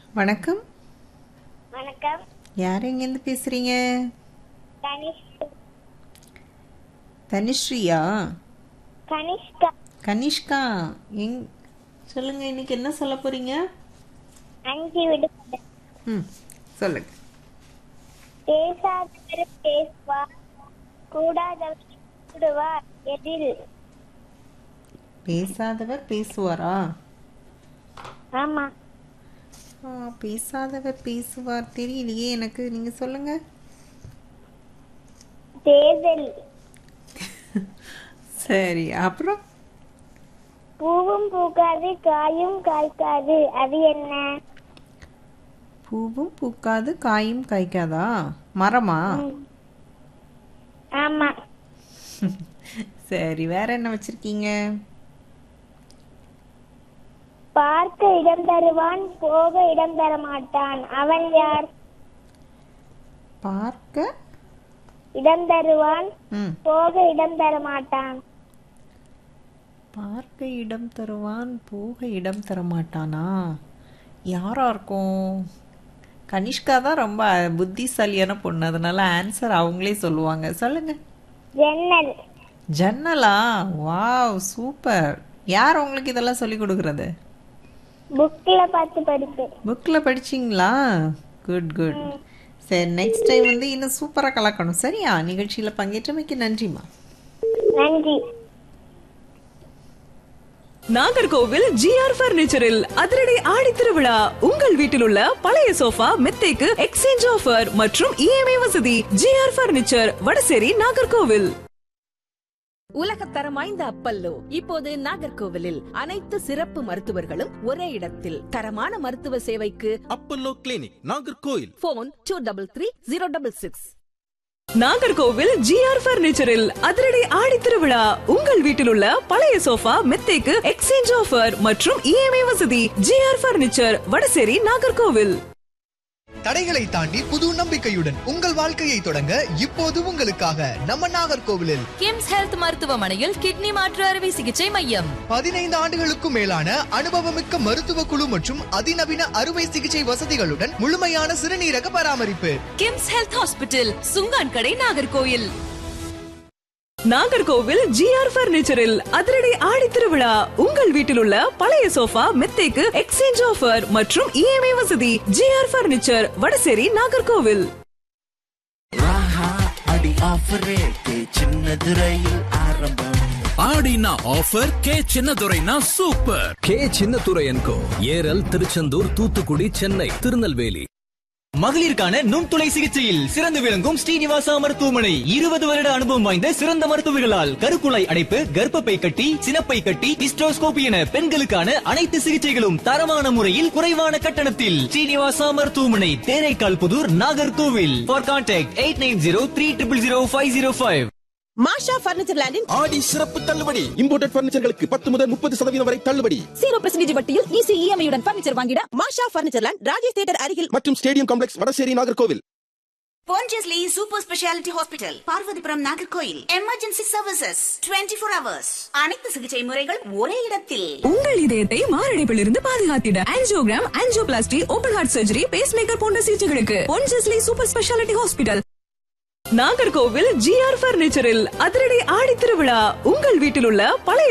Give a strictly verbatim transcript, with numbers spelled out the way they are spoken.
வணக்கம். வணக்கம். யார் எங்கேருந்து பேசுறீங்க? கனிஷ்கா. தனிஸ்ரீயா? கனிஷ்கா. கனிஷ்கா, எங் சொல்லுங்க, இன்னைக்கு என்ன சொல்ல போறீங்க? அஞ்சு விடுபட. ம் சொல்லுங்க. பேசாதவர் பேசுவார், கூடாதவர் கூடுவார். எதில்? பேசாதவர் பேசுவாரா? ஆமா. ஆ, பேசாதவர் பேசுவார் தெரியலையே எனக்கு, நீங்க சொல்லுங்க. தேர்தல். சரி, அப்புறம்? பூவும் பூக்காது, காயும் காய்க்காது, அது என்ன? பூவும் பூக்காது காயும் காய்க்காதா? மரமா? ஆமா. சரி, வேற என்ன வச்சிருக்கீங்க? பார்க்க இடம் தருவான், போக இடம் தர மாட்டான். அவன் யார்? பார்க்க இடம் தருவான், ம் போக இடம் தர மாட்டான். பார்க்க இடம் தருவான், போக இடம் தர மாட்டானா? யாரா இருக்கும்? கனிஷ்கா தான் ரொம்ப புத்திசாலியான பொண்ணு, அதனால ஆன்சர் அவங்களே சொல்லுவாங்க. சொல்லுங்க. ஜன்னல். ஜன்னலா? Wow, super. யார் உங்களுக்கு இதெல்லாம் சொல்லி கொடுக்கறது? புக்ல பார்த்து படிப்பேன். புக்கில் படிச்சிங்களா? Good good. சரி, நெக்ஸ்ட் டைம் வந்து இன்னும் சூப்பராக கலக்கணும், சரியா? நிகழ்ச்சியில் பங்கேற்றமைக்கு நன்றிம்மா. நன்றி. நாகர்கோவில் ஜிஆர் பர்னிச்சரில் அதிரடி ஆடி திருவிழா. உங்கள் வீட்டில் உள்ள பழைய சோஃபா மெத்தைக்கு எக்ஸ்சேஞ்ச் ஆஃபர் மற்றும் இஎம்ஐ வசதி. GR furniture, Vadasery, Nagercoil. உலகத்தரம் வாய்ந்த அப்பல்லோ இப்போது நாகர்கோவிலில். அனைத்து சிறப்பு மருத்துவர்களும் ஒரே இடத்தில். தரமான மருத்துவ சேவைக்கு Apollo clinic, Nagercoil. Phone two double three zero double six. Nagercoil GR பர்னிச்சரில் அதிரடி ஆடி திருவிழா. உங்கள் வீட்டில் உள்ள பழைய சோஃபா மெத்தைக்கு எக்ஸ்சேஞ்ச் ஆஃபர் மற்றும் இஎம்ஐ வசதி. GR furniture, Vadasery, Nagercoil. தடைகளை தாண்டி புது நம்பிக்கையுடன் உங்கள் வாழ்க்கையை தொடங்க இப்போது உங்களுக்காக நம்ம நாகர்கோவிலில் கிம்ஸ் ஹெல்த் மருத்துவமனையில் கிட்னி மாற்று அறுவை சிகிச்சை மையம். பதினைந்து ஆண்டுகளுக்கும் மேலான அனுபவமிக்க மருத்துவ குழு மற்றும் அதிநவீன அறுவை சிகிச்சை வசதிகளுடன் முழுமையான சிறுநீரக பராமரிப்பு. கிம்ஸ் ஹெல்த் ஹாஸ்பிட்டல், சுங்கான் கடை, நாகர்கோயில். நாகர்கோவில் ஜிஆர் பர்னிச்சரில் அதிரடி ஆடி திருவிழா. உங்கள் வீட்டில் உள்ள பழைய சோஃபா மெத்தைக்கு எக்ஸ்சேஞ்ச் ஆஃபர் மற்றும் இஎம்ஐ வசதி. GR furniture, Vadasery, Nagercoil. ஆடினா offer K சின்னதுரைனா super. K Chinnadurai என்கோ, ஏரல், திருச்செந்தூர், தூத்துக்குடி, சென்னை, திருநெல்வேலி. மகளிருக்கான நுண்துளை சிகிச்சையில் சிறந்து விளங்கும் ஸ்ரீனிவாசா மருத்துவமனை. இருபது வருட அனுபவம் வாய்ந்த சிறந்த மருத்துவர்களால் கருக்குழாய் அடைப்பு, கர்ப்பப்பை கட்டி, சினப்பை கட்டி, ஹிஸ்டோஸ்கோபி என பெண்களுக்கான அனைத்து சிகிச்சைகளும் தரமான முறையில் குறைவான கட்டணத்தில். ஸ்ரீனிவாசா மருத்துவமனை, Theraikkal Pudur, Nagercoil. For contact eight nine zero three triple zero five zero five. Masha furniture லேண்டின் ஆடி சிறப்பு தள்ளுபடி. இம்போர்ட்டட் பர்னிச்சர்களுக்கு பத்து முதல் முப்பது சதவீதம் வரை தள்ளுபடி. ஜீரோ பர்சன்டேஜ் வட்டியில் ஈஸி இஎம்ஐயுடன் பர்னிச்சர் வாங்கிட மாஷா பர்னிச்சர் லேண்ட், ராஜேஷ் தியேட்டர் அருகில் மற்றும் stadium complex, Vadasery, Nagercoil. Pondicherry super speciality hospital, Parvathipuram, Nagercoil. Emergency services twenty four hours. அனைத்து சிகிச்சை முறைகள் ஒரே இடத்தில். உங்கள் இதயத்தை மாரடைப்பில் இருந்து பாதுகாத்திட angiogram, angioplasty, open heart surgery, base maker போன்ற சிகிச்சைகளுக்கு Ponjesly super speciality hospital. Nagercoil GR பர்னிச்சரில் அதிரடி ஆடி திருவிழா. உங்கள் வீட்டில் உள்ள பழைய